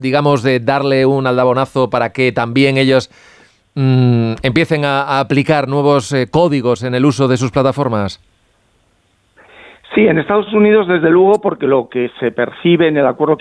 digamos, de darle un aldabonazo para que también ellos empiecen a aplicar nuevos códigos en el uso de sus plataformas? Sí, en Estados Unidos, desde luego, porque lo que se percibe en el acuerdo que